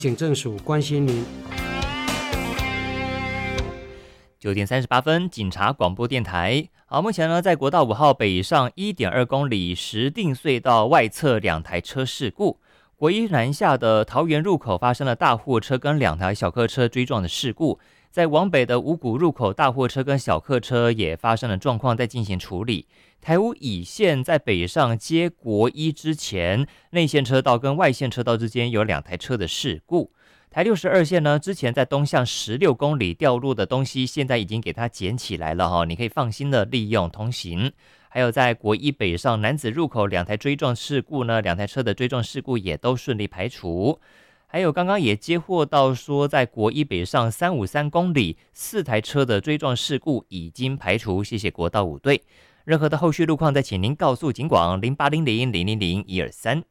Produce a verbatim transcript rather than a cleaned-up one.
警政署关心您。 九点三十八分，警察广播电台。好，目前呢，在国道五号北上一点二公里石碇隧道外侧两台车事故。国一南下的桃园入口发生了大货车跟两台小客车追撞的事故。在往北的五股入口，大货车跟小客车也发生了状况，在进行处理。台五乙线在北上接国一之前，内线车道跟外线车道之间有两台车的事故。台六十二线呢，之前在东向十六公里掉落的东西，现在已经给它捡起来了哈，你可以放心的利用通行。还有在国一北上楠梓入口两台追撞事故呢，两台车的追撞事故也都顺利排除。还有刚刚也接获到说，在国一北上三五三公里，四台车的追撞事故已经排除，谢谢国道五队。任何的后续路况，再请您告诉警广零八零零零零零一二三。